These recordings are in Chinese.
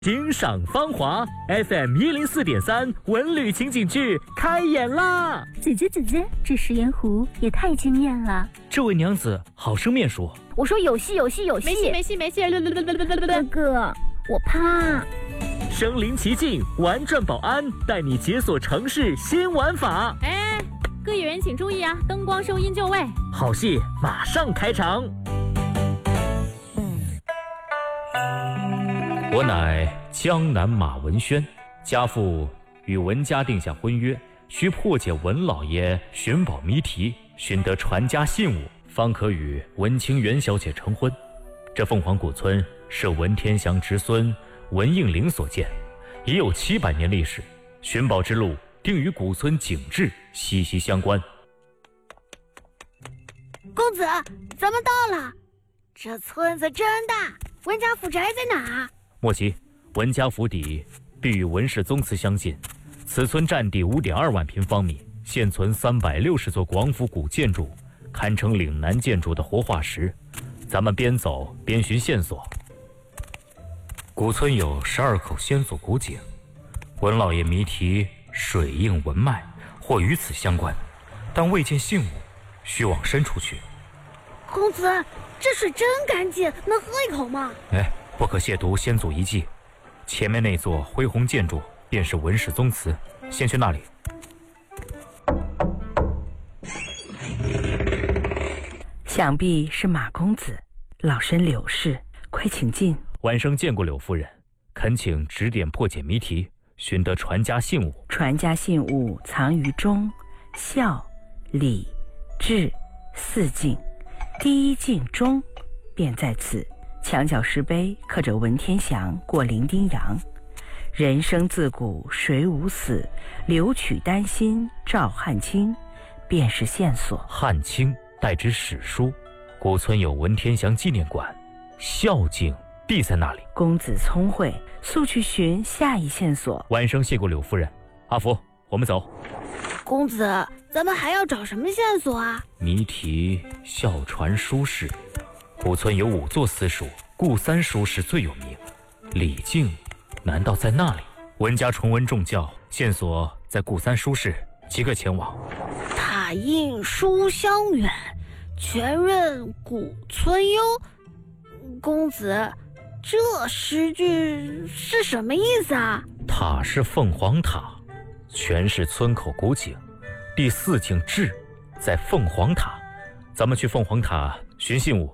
欣赏芳华 FM104.3文旅情景剧开演啦！ 姐姐，这食盐湖也太惊艳了。 这位娘子好生面熟。 我说有戏。 没戏。 哥哥，我怕。 身临其境，玩转保安带你解锁城市新玩法。 各演员请注意啊，灯光收音就位。 好戏马上开场。我乃江南马文轩，家父与文家定下婚约，需破解文老爷寻宝谜题，寻得传家信物，方可与文清源小姐成婚。这凤凰古村是文天祥侄孙文应麟所建，已有700年历史，寻宝之路定与古村景致息息相关。 公子，咱们到了。这村子真大，文家府宅在哪？ 莫急，文家府邸必与文氏宗祠相近，此村占地5.2万平方米，现存360座广府古建筑，堪称岭南建筑的活化石。咱们边走边寻线索。古村有12口先祖古井，文老爷谜题水应文脉，或与此相关，但未见信物，需往深处去。 公子，这水真干净，能喝一口吗？ 不可亵渎先祖遗迹。前面那座恢宏建筑便是文氏宗祠，先去那里。 想必是马公子，老身柳氏，快请进。 晚生见过柳夫人，恳请指点破解谜题，寻得传家信物。 传家信物藏于忠、孝、礼、智4境，第一境忠便在此。墙角石碑刻着文天祥过零丁洋，人生自古谁无死，留取丹心照汗青，便是线索。 汗青代指史书，古村有文天祥纪念馆，孝敬必在那里。 公子聪慧，速去寻下一线索。 晚生谢过柳夫人。阿福，我们走。 公子，咱们还要找什么线索啊？ 谜题孝传书室，古村有5座私塾，顾三书室最有名，李靖难道在那里？文家崇文重教，线索在顾三书室，即刻前往。 塔印书香远，全任古村幽。公子，这诗句是什么意思啊？ 塔是凤凰塔，全是村口古井，第4境志在凤凰塔，咱们去凤凰塔寻信物。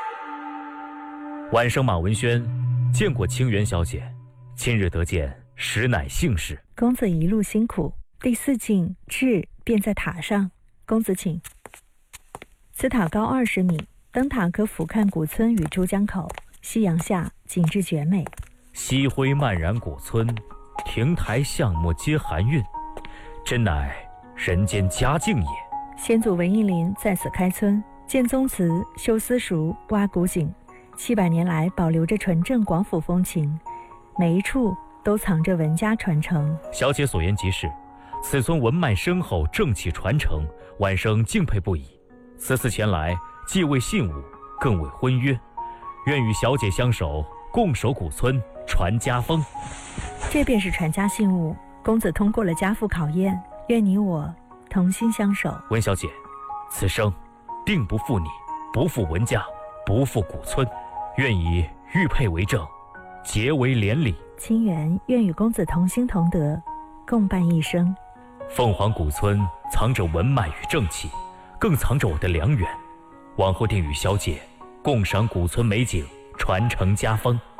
晚生马文轩见过清源小姐，今日得见，实乃幸事。 公子一路辛苦，第4境志便在塔上，公子请。此塔高20米，登塔可俯瞰古村与珠江口，夕阳下景致绝美。 夕辉漫然古村，亭台巷陌皆含韵，真乃人间佳境也。 先祖文应麟在此开村，建宗祠，修私塾，挖古井，700年来保留着纯正广府风情，每一处都藏着文家传承。 小姐所言极是，此村文脉深厚，正气传承，晚生敬佩不已。此次前来，既为信物，更为婚约，愿与小姐相守，共守古村，传家风。 这便是传家信物，公子通过了家父考验，愿你我同心相守。 文小姐，此生定不负你，不负文家，不负古村，愿以玉佩为证，结为连理。 清源愿与公子同心同德，共伴一生。 凤凰古村藏着文脉与正气，更藏着我的良缘，往后定与小姐共赏古村美景，传承家风。